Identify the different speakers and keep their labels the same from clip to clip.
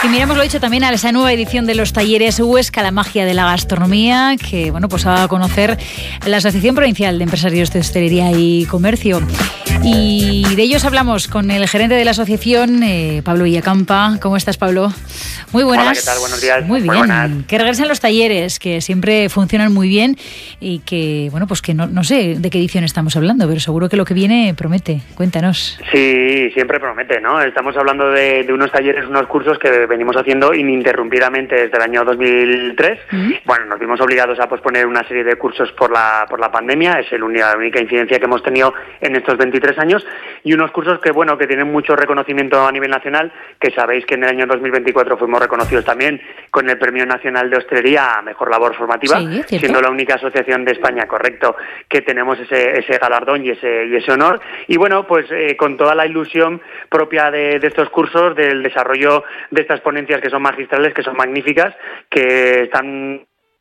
Speaker 1: Y miramos, lo dicho, también a esa nueva edición de los talleres Huesca, la magia de la gastronomía, que bueno, pues va a conocer la Asociación Provincial de Empresarios de Hostelería y Comercio. Y de ellos hablamos con el gerente de la asociación, Pablo Villacampa. ¿Cómo estás, Pablo? Muy buenas.
Speaker 2: Hola, ¿qué tal? Buenos días.
Speaker 1: Muy bien.
Speaker 2: Buenas.
Speaker 1: Que regresen los talleres, que siempre funcionan muy bien y que, bueno, pues que no sé de qué edición estamos hablando, pero seguro que lo que viene promete. Cuéntanos.
Speaker 2: Sí, siempre promete, ¿no? Estamos hablando de unos talleres, unos cursos que venimos haciendo ininterrumpidamente desde el año 2003. Bueno, nos vimos obligados a posponer una serie de cursos por la pandemia, es la única incidencia que hemos tenido en estos 23 años, y unos cursos que, bueno, que tienen mucho reconocimiento a nivel nacional, que sabéis que en el año 2024 fuimos reconocidos también con el Premio Nacional de Hostelería a Mejor Labor Formativa,
Speaker 1: sí,
Speaker 2: siendo la única asociación de España, correcto, que tenemos ese galardón y ese honor. Y bueno, pues con toda la ilusión propia de estos cursos, del desarrollo de estas ponencias que son magistrales, que son magníficas, que están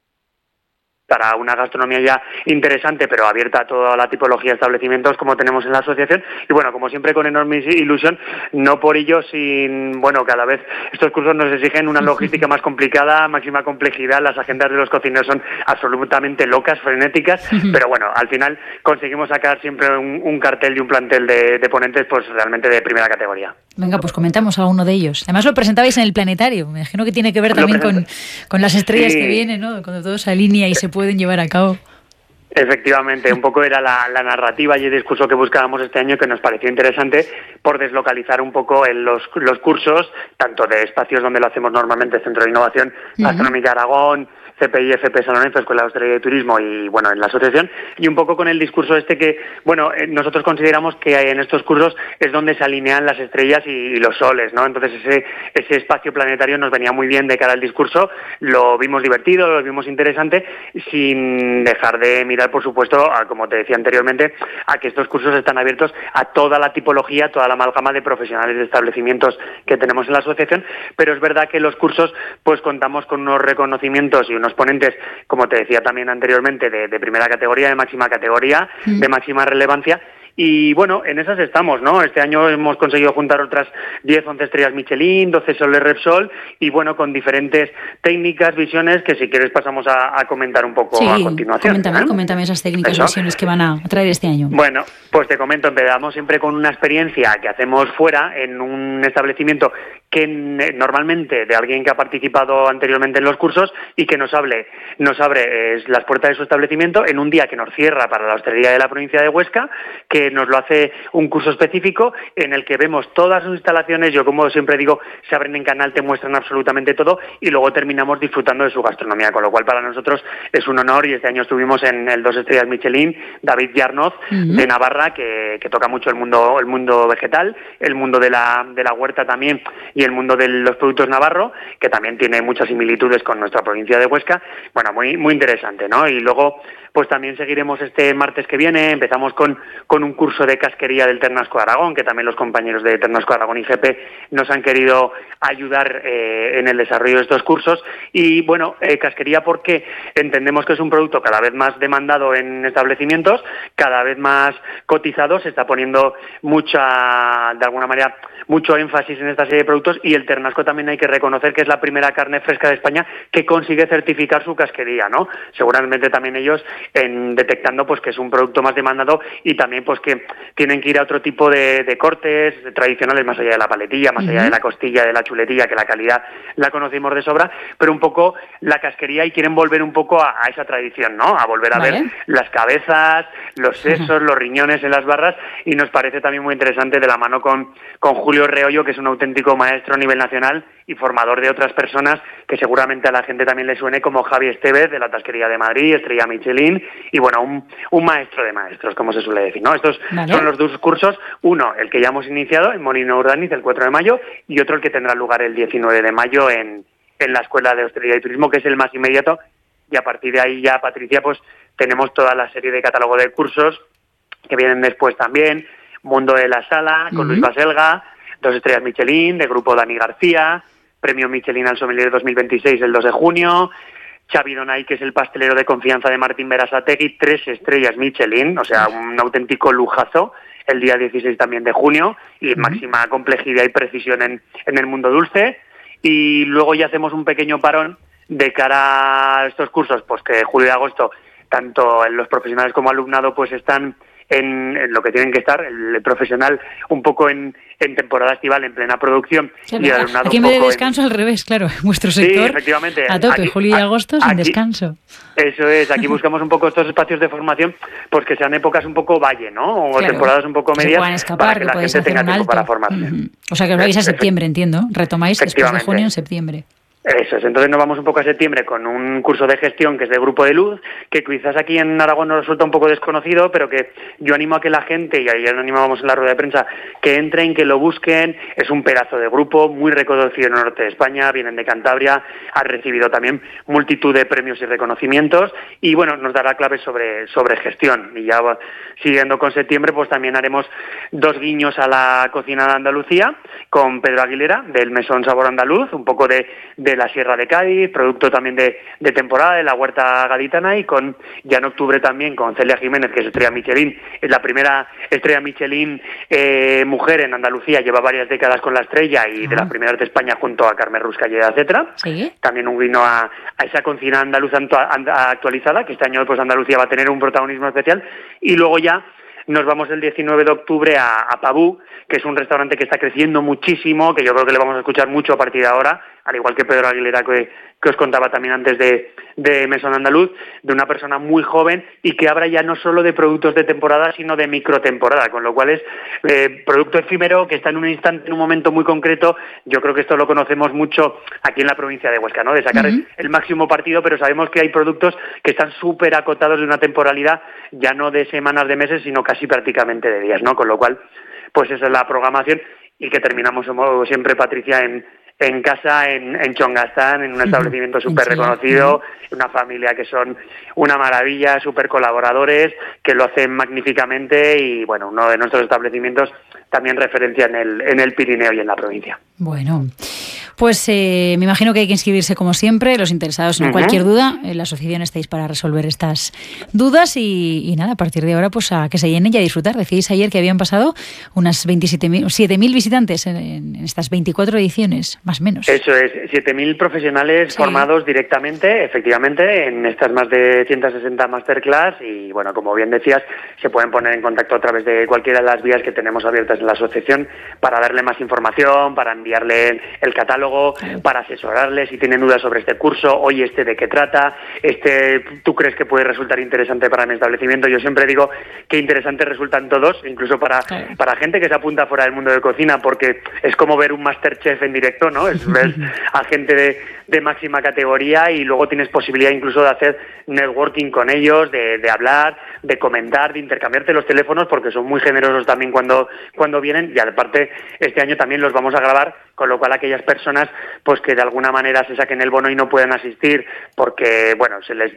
Speaker 2: para una gastronomía ya interesante, pero abierta a toda la tipología de establecimientos como tenemos en la asociación. Y bueno, como siempre, con enorme ilusión, no por ello sin, bueno, cada vez estos cursos nos exigen una logística más complicada, máxima complejidad, las agendas de los cocineros son absolutamente locas, frenéticas, pero bueno, al final conseguimos sacar siempre un cartel y un plantel de ponentes pues realmente de primera categoría.
Speaker 1: Venga, pues comentamos a uno de ellos. Además lo presentabais en el planetario. Me imagino que tiene que ver también con las estrellas que vienen, ¿no? Cuando todo se alinea y se pueden llevar a cabo.
Speaker 2: Efectivamente, un poco era la narrativa y el discurso que buscábamos este año, que nos pareció interesante por deslocalizar un poco los cursos, tanto de espacios donde lo hacemos normalmente, Centro de Innovación Gastronómica Aragón, CPI, FP San Lorenzo, Escuela de Hostelería y Turismo y bueno, en la asociación, y un poco con el discurso que, bueno, nosotros consideramos que en estos cursos es donde se alinean las estrellas y los soles, ¿no? Entonces ese espacio planetario nos venía muy bien de cara al discurso, lo vimos divertido, lo vimos interesante, sin dejar de mirar, por supuesto, como te decía anteriormente, a que estos cursos están abiertos a toda la tipología, toda la amalgama de profesionales de establecimientos que tenemos en la asociación, pero es verdad que los cursos pues contamos con unos reconocimientos y unos ponentes, como te decía también anteriormente, de primera categoría, de máxima categoría, de máxima relevancia. Y bueno, en esas estamos, ¿no? Este año hemos conseguido juntar otras 10, 11 estrellas Michelin, 12 soles Repsol, y bueno, con diferentes técnicas, visiones, que si quieres pasamos a comentar un poco a continuación.
Speaker 1: Coméntame esas técnicas, visiones que van a traer este año.
Speaker 2: Bueno, pues te comento, empezamos siempre con una experiencia que hacemos fuera, en un establecimiento que normalmente de alguien que ha participado anteriormente en los cursos y que nos abre las puertas de su establecimiento en un día que nos cierra para la hostelería de la provincia de Huesca, que nos lo hace un curso específico en el que vemos todas sus instalaciones. Yo, como siempre digo, se abren en canal, te muestran absolutamente todo y luego terminamos disfrutando de su gastronomía, con lo cual para nosotros es un honor. Y este año estuvimos en el 2 estrellas Michelin, David Yarnoz, de Navarra, que toca mucho el mundo vegetal, el mundo de la huerta también, y el mundo de los productos navarro, que también tiene muchas similitudes con nuestra provincia de Huesca. Bueno, muy, muy interesante, ¿no? Y luego pues también seguiremos este martes que viene, empezamos con un curso de casquería del Ternasco de Aragón, que también los compañeros de Ternasco de Aragón y GP nos han querido ayudar en el desarrollo de estos cursos. Y bueno, casquería porque entendemos que es un producto cada vez más demandado en establecimientos, cada vez más cotizado, se está poniendo de alguna manera, mucho énfasis en esta serie de productos, y el Ternasco también hay que reconocer que es la primera carne fresca de España que consigue certificar su casquería, ¿no? Seguramente también ellos detectando pues que es un producto más demandado y también pues que tienen que ir a otro tipo de cortes tradicionales, más allá de la paletilla, más allá de la costilla, de la chuletilla, que la calidad la conocemos de sobra, pero un poco la casquería, y quieren volver un poco a esa tradición, ¿no? A volver a ver las cabezas, los sesos, los riñones en las barras, y nos parece también muy interesante, de la mano con Julio Reollo, que es un auténtico maestro a nivel nacional y formador de otras personas que seguramente a la gente también le suene, como Javi Estevez, de la Tasquería de Madrid, estrella Michelin, y bueno, un maestro de maestros, como se suele decir, ¿no? Estos son los dos cursos, uno el que ya hemos iniciado en Molino Urdaniz el 4 de mayo y otro el que tendrá lugar el 19 de mayo en la Escuela de Hostelería y Turismo, que es el más inmediato, y a partir de ahí ya, Patricia, pues tenemos toda la serie de catálogo de cursos que vienen después también, Mundo de la Sala, con Luis Baselga, 2 estrellas Michelin, de Grupo Dani García, Premio Michelin al Sommelier 2026 el 2 de junio, Xavi Donay, que es el pastelero de confianza de Martín Berasategui, 3 estrellas Michelin, o sea, un auténtico lujazo, el día 16 también de junio, y máxima complejidad y precisión en el mundo dulce. y luego ya hacemos un pequeño parón de cara a estos cursos, pues que julio y agosto, tanto los profesionales como alumnado, pues están en lo que tienen que estar, el profesional un poco en temporada estival, en plena producción,
Speaker 1: claro,
Speaker 2: y el alumnado
Speaker 1: aquí en vez de descanso al revés, claro, vuestro sector,
Speaker 2: sí, efectivamente,
Speaker 1: a tope, julio y agosto sin descanso.
Speaker 2: Eso es, aquí buscamos un poco estos espacios de formación, pues que sean épocas un poco valle, ¿no? O claro, temporadas un poco medias,
Speaker 1: escapar,
Speaker 2: para que la gente tenga tiempo para formarse.
Speaker 1: O sea que os vais a septiembre, entiendo, retomáis después de junio en septiembre.
Speaker 2: Eso es, entonces nos vamos un poco a septiembre con un curso de gestión que es de Grupo de Luz, que quizás aquí en Aragón nos resulta un poco desconocido, pero que yo animo a que la gente, y ayer lo animábamos en la rueda de prensa, que entren, que lo busquen. Es un pedazo de grupo muy reconocido en el norte de España, vienen de Cantabria, ha recibido también multitud de premios y reconocimientos, y bueno, nos dará claves sobre gestión. Y ya siguiendo con septiembre, pues también haremos 2 guiños a la cocina de Andalucía, con Pedro Aguilera, del Mesón Sabor Andaluz, un poco de la Sierra de Cádiz, producto también de temporada, de la huerta gaditana, y ya en octubre también con Celia Jiménez, que es estrella Michelin, es la primera estrella Michelin mujer en Andalucía, lleva varias décadas con la estrella y de las primeras de España junto a Carmen Ruscalleda, etcétera. ¿Sí? También un guiño a esa cocina andaluza actualizada, que este año pues Andalucía va a tener un protagonismo especial, y luego ya nos vamos el 19 de octubre a Pabú, que es un restaurante que está creciendo muchísimo, que yo creo que le vamos a escuchar mucho a partir de ahora, al igual que Pedro Aguilera, que os contaba también antes de Mesón Andaluz, de una persona muy joven y que habla ya no solo de productos de temporada, sino de microtemporada, con lo cual es producto efímero que está en un instante, en un momento muy concreto. Yo creo que esto lo conocemos mucho aquí en la provincia de Huesca, ¿no? De sacar el máximo partido, pero sabemos que hay productos que están súper acotados de una temporalidad, ya no de semanas, de meses, sino casi prácticamente de días, ¿no? Con lo cual, pues esa es la programación, y que terminamos como siempre, Patricia, en casa, en Chongastán, en un establecimiento súper reconocido, una familia que son una maravilla, súper colaboradores, que lo hacen magníficamente, y bueno, uno de nuestros establecimientos también referencia en el Pirineo y en la provincia.
Speaker 1: Bueno, pues me imagino que hay que inscribirse como siempre, los interesados en cualquier duda, en la asociación estáis para resolver estas dudas, y nada, a partir de ahora pues a que se llenen y a disfrutar. Decíais ayer que habían pasado unas 7.000 visitantes en estas 24 ediciones, más o menos.
Speaker 2: Eso es, 7.000 profesionales formados directamente, efectivamente, en estas más de 160 masterclass, y bueno, como bien decías, se pueden poner en contacto a través de cualquiera de las vías que tenemos abiertas en la asociación para darle más información, para enviarle el catálogo, para asesorarle si tienen dudas sobre este curso, oye, de qué trata, tú crees que puede resultar interesante para mi establecimiento. Yo siempre digo que interesantes resultan todos, incluso para gente que se apunta fuera del mundo de cocina, porque es como ver un Masterchef en directo, ¿no? Es ver a gente de máxima categoría, y luego tienes posibilidad incluso de hacer networking con ellos, de hablar, de comentar, de intercambiarte los teléfonos, porque son muy generosos también cuando vienen, y aparte este año también los vamos a grabar, con lo cual aquellas personas pues que de alguna manera se saquen el bono y no puedan asistir porque bueno se les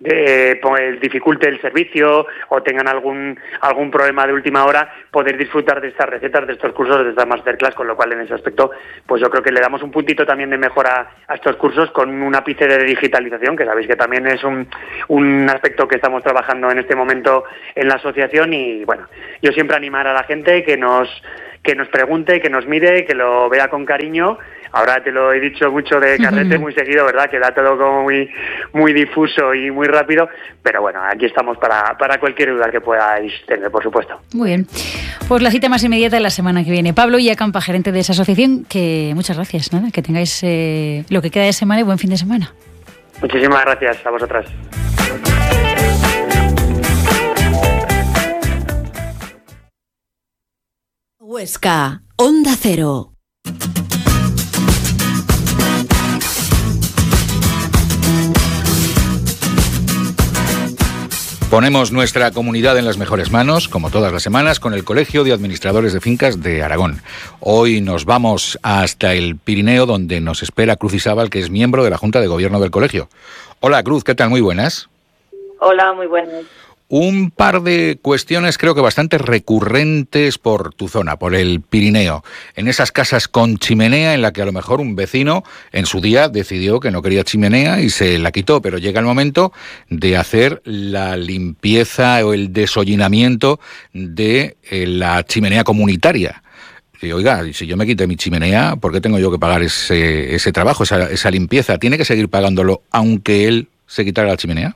Speaker 2: dificulte el servicio o tengan algún problema de última hora, poder disfrutar de estas recetas, de estos cursos, de estas masterclass, con lo cual en ese aspecto pues yo creo que le damos un puntito también de mejora a estos cursos con un ápice de digitalización, que sabéis que también es un aspecto que estamos trabajando en este momento en la asociación. Y bueno, yo siempre animar a la gente que nos pregunte, que nos mire, que lo vea con cariño. Ahora te lo he dicho mucho de carrete, muy seguido, ¿verdad? Queda todo como muy, muy difuso y muy rápido, pero bueno, aquí estamos para cualquier duda que podáis tener, por supuesto.
Speaker 1: Muy bien. Pues la cita más inmediata es la semana que viene. Pablo Illacampa, gerente de esa asociación, que muchas gracias. Nada, que tengáis lo que queda de semana y buen fin de semana.
Speaker 2: Muchísimas gracias a vosotras.
Speaker 3: Huesca, Onda Cero.
Speaker 4: Ponemos nuestra comunidad en las mejores manos, como todas las semanas, con el Colegio de Administradores de Fincas de Aragón. Hoy nos vamos hasta el Pirineo, donde nos espera Cruz Isábal, que es miembro de la Junta de Gobierno del Colegio. Hola, Cruz, ¿qué tal? Muy buenas.
Speaker 5: Hola, muy buenas.
Speaker 4: Un par de cuestiones creo que bastante recurrentes por tu zona, por el Pirineo. En esas casas con chimenea en la que a lo mejor un vecino en su día decidió que no quería chimenea y se la quitó, pero llega el momento de hacer la limpieza o el deshollinamiento de la chimenea comunitaria. Y, oiga, si yo me quité mi chimenea, ¿por qué tengo yo que pagar ese trabajo, esa limpieza? ¿Tiene que seguir pagándolo aunque él se quitara la chimenea?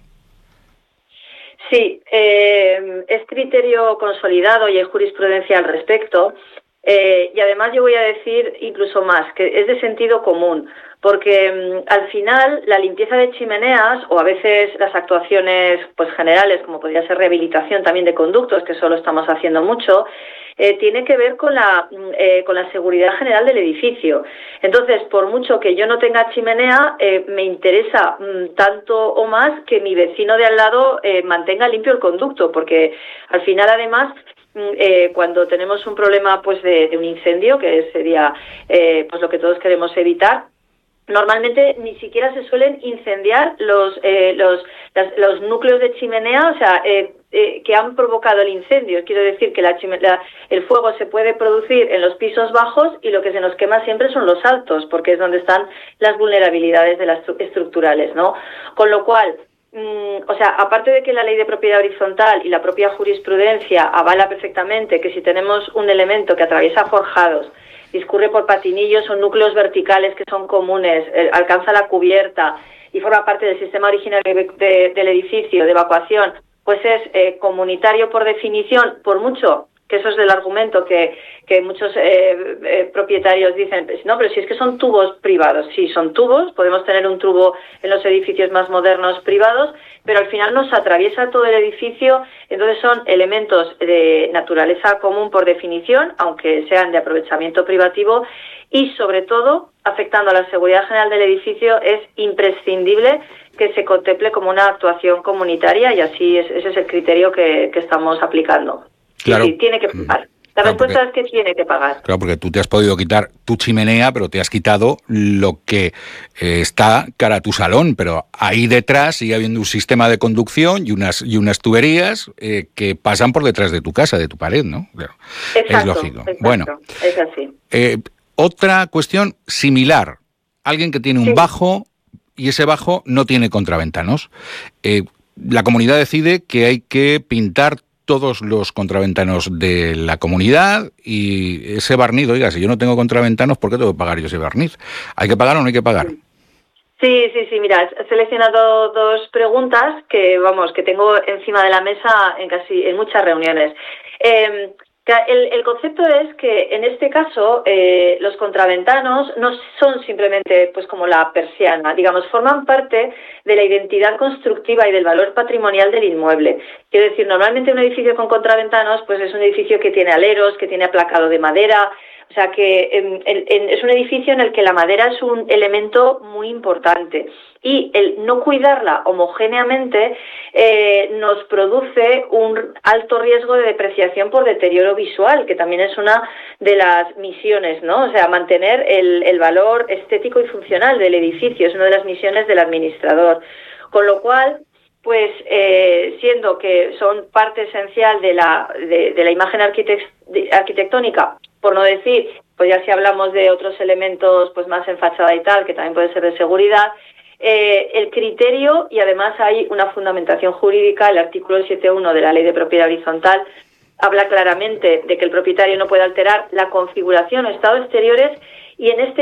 Speaker 5: Sí, es criterio consolidado y hay jurisprudencia al respecto. Y además yo voy a decir incluso más, que es de sentido común, porque al final la limpieza de chimeneas o a veces las actuaciones pues generales, como podría ser rehabilitación también de conductos, que eso lo estamos haciendo mucho, tiene que ver con la seguridad general del edificio. Entonces, por mucho que yo no tenga chimenea, me interesa tanto o más que mi vecino de al lado mantenga limpio el conducto, porque al final además cuando tenemos un problema pues de un incendio, que sería pues lo que todos queremos evitar, normalmente ni siquiera se suelen incendiar los núcleos de chimenea, o sea, que han provocado el incendio. Quiero decir que el fuego se puede producir en los pisos bajos y lo que se nos quema siempre son los altos, porque es donde están las vulnerabilidades de las estructurales, ¿no? Con lo cual, o sea, aparte de que la ley de propiedad horizontal y la propia jurisprudencia avala perfectamente que si tenemos un elemento que atraviesa forjados, discurre por patinillos o núcleos verticales que son comunes, alcanza la cubierta y forma parte del sistema original del edificio de evacuación, pues es comunitario por definición, por mucho que eso es del argumento que muchos propietarios dicen, no, pero si es que son tubos privados. Sí, son tubos, podemos tener un tubo en los edificios más modernos privados, pero al final nos atraviesa todo el edificio, entonces son elementos de naturaleza común por definición, aunque sean de aprovechamiento privativo, y sobre todo, afectando a la seguridad general del edificio, es imprescindible que se contemple como una actuación comunitaria y así ese es el criterio que estamos aplicando.
Speaker 4: Claro.
Speaker 5: Sí, tiene que pagar. La respuesta es que tiene que pagar.
Speaker 4: Claro, porque tú te has podido quitar tu chimenea, pero te has quitado lo que está cara a tu salón, pero ahí detrás sigue habiendo un sistema de conducción y unas tuberías que pasan por detrás de tu casa, de tu pared, ¿no? Claro.
Speaker 5: Exacto,
Speaker 4: es lógico.
Speaker 5: Exacto,
Speaker 4: bueno,
Speaker 5: es así.
Speaker 4: Otra cuestión similar. Alguien que tiene un bajo y ese bajo no tiene contraventanos. La comunidad decide que hay que pintar todos los contraventanos de la comunidad y ese barniz, oiga, si yo no tengo contraventanos, ¿por qué tengo que pagar yo ese barniz? ¿Hay que pagar o no hay que pagar?
Speaker 5: Sí, mira, he seleccionado dos preguntas que tengo encima de la mesa en muchas reuniones. El concepto es que en este caso los contraventanos no son simplemente pues como la persiana, digamos, forman parte de la identidad constructiva y del valor patrimonial del inmueble. Quiero decir, normalmente un edificio con contraventanos pues es un edificio que tiene aleros, que tiene aplacado de madera. O sea que es un edificio en el que la madera es un elemento muy importante y el no cuidarla homogéneamente nos produce un alto riesgo de depreciación por deterioro visual, que también es una de las misiones, ¿no? O sea, mantener el valor estético y funcional del edificio es una de las misiones del administrador. Con lo cual, pues siendo que son parte esencial de la imagen arquitectónica, por no decir, pues ya si hablamos de otros elementos pues más en fachada y tal, que también puede ser de seguridad, el criterio, y además hay una fundamentación jurídica, el artículo 7.1 de la Ley de Propiedad Horizontal, habla claramente de que el propietario no puede alterar la configuración o estado exteriores, y en este